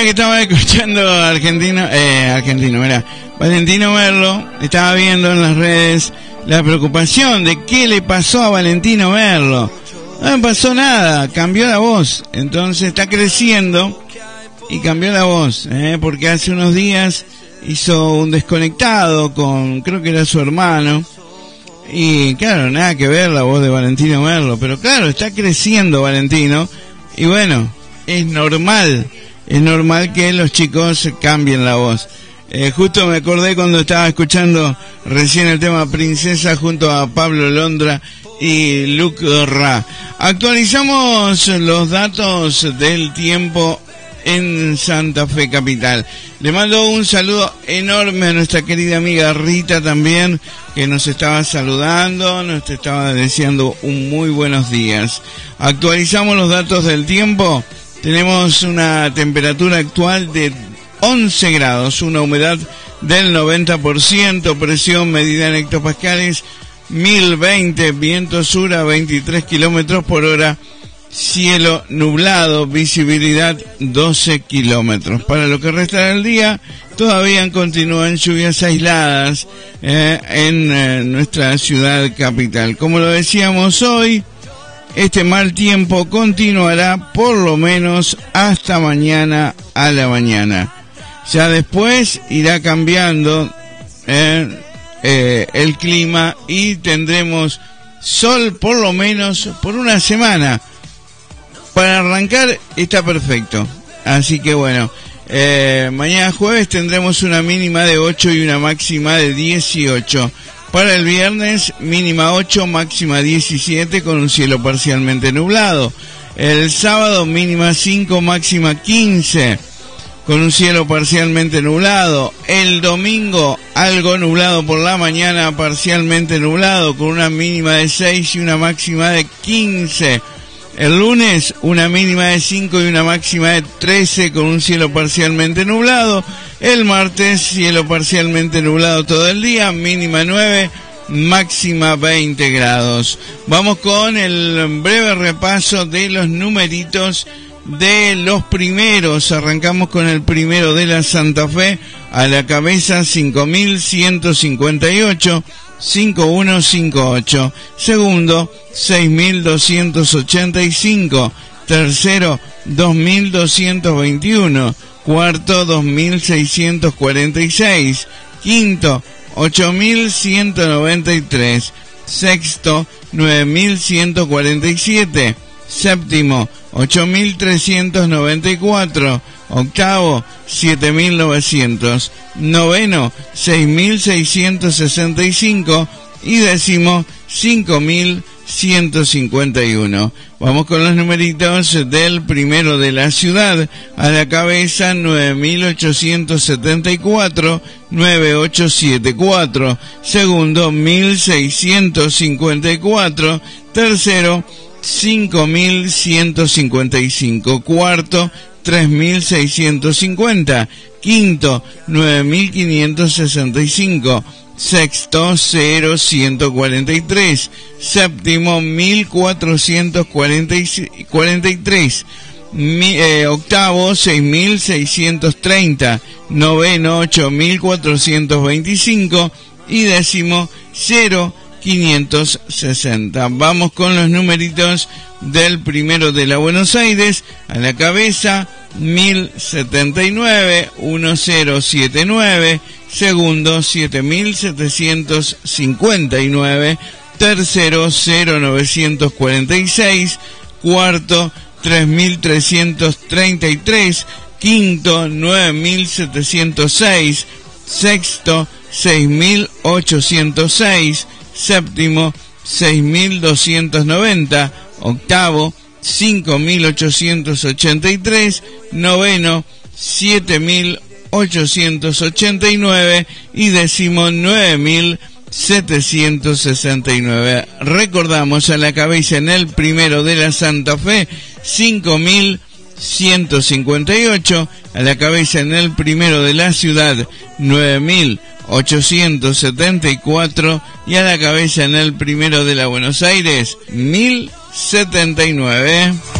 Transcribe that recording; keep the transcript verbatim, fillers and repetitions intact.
que estaba escuchando Argentino, eh, Argentino, mira, Valentino Merlo, estaba viendo en las redes la preocupación de qué le pasó a Valentino Merlo. No le pasó nada, cambió la voz, entonces está creciendo y cambió la voz, eh, porque hace unos días hizo un desconectado con, creo que era su hermano, y claro, nada que ver la voz de Valentino Merlo, pero claro, está creciendo Valentino, y bueno, es normal, es normal que los chicos cambien la voz. Eh, justo me acordé cuando estaba escuchando recién el tema Princesa junto a Pablo Londra y Luke Ra. Actualizamos los datos del tiempo en Santa Fe capital. Le mando un saludo enorme a nuestra querida amiga Rita también, que nos estaba saludando, nos estaba deseando un muy buenos días. Actualizamos los datos del tiempo. Tenemos una temperatura actual de once grados, una humedad del noventa por ciento, presión medida en hectopascales mil veinte, viento sur a veintitrés kilómetros por hora, cielo nublado, visibilidad doce kilómetros. Para lo que resta del día, todavía continúan lluvias aisladas eh, en eh, nuestra ciudad capital. Como lo decíamos hoy, este mal tiempo continuará por lo menos hasta mañana a la mañana. Ya después irá cambiando eh, eh, el clima y tendremos sol por lo menos por una semana. Para arrancar está perfecto. Así que bueno, eh, mañana jueves tendremos una mínima de ocho y una máxima de dieciocho. Para el viernes, mínima ocho, máxima diecisiete con un cielo parcialmente nublado. El sábado, mínima cinco, máxima quince con un cielo parcialmente nublado. El domingo, algo nublado por la mañana, parcialmente nublado con una mínima de seis y una máxima de quince. El lunes, una mínima de cinco y una máxima de trece con un cielo parcialmente nublado. El martes, cielo parcialmente nublado todo el día, mínima nueve, máxima veinte grados. Vamos con el breve repaso de los numeritos de los primeros. Arrancamos con el primero de la Santa Fe, a la cabeza cinco mil ciento cincuenta y ocho, cinco uno cinco ocho. Segundo, seis mil doscientos ochenta y cinco. Tercero, dos mil doscientos veintiuno. Cuarto, dos mil seiscientos cuarenta y seis. Quinto, ocho mil ciento noventa y tres. Sexto, nueve mil ciento cuarenta y siete. Séptimo, ocho mil trescientos noventa y cuatro. Octavo, siete mil novecientos. Noveno, seis mil seiscientos sesenta y cinco. Y décimo, cinco mil ciento cincuenta y uno. Vamos con los numeritos del primero de la ciudad. A la cabeza, nueve mil ochocientos setenta y cuatro, nueve mil ochocientos setenta y cuatro. Segundo, mil seiscientos cincuenta y cuatro. Tercero, cinco mil ciento cincuenta y cinco. Cuarto, tres mil seiscientos cincuenta. Quinto, nueve mil quinientos sesenta y cinco. Sexto, cero ciento cuarenta y tres. Séptimo, mil cuatrocientos cuarenta y tres. Mi, eh, octavo, seis mil seiscientos treinta. Noveno, ocho mil cuatrocientos veinticinco. Y décimo, cero quinientos sesenta. Vamos con los numeritos del primero de la Buenos Aires. A la cabeza, mil setenta y nueve, mil setenta y nueve. Segundo, siete mil setecientos cincuenta y nueve. Tercero, cero mil novecientos cuarenta y seis. Cuarto, tres mil trescientos treinta y tres. Quinto, nueve mil setecientos seis. Sexto, seis mil ochocientos seis. Séptimo, seis mil doscientos noventa. Octavo, cinco mil ochocientos ochenta y tres. Noveno, siete mil ochocientos ochenta y nueve. Y décimo, nueve mil setecientos sesenta y nueve. Recordamos, a la cabeza en el primero de la Santa Fe, cinco mil ciento cincuenta y ocho. A la cabeza en el primero de la ciudad, nueve mil ochocientos setenta y cuatro. Y a la cabeza en el primero de la Buenos Aires, mil setenta y nueve.